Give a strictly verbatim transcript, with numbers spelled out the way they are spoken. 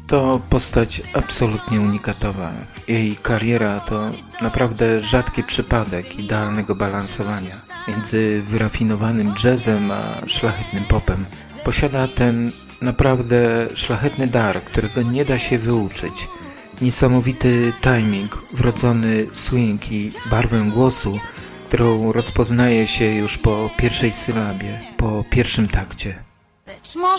To postać absolutnie unikatowa. Jej kariera to naprawdę rzadki przypadek idealnego balansowania między wyrafinowanym jazzem a szlachetnym popem. Posiada ten naprawdę szlachetny dar, którego nie da się wyuczyć. Niesamowity timing, wrodzony swing i barwę głosu, którą rozpoznaje się już po pierwszej sylabie, po pierwszym takcie.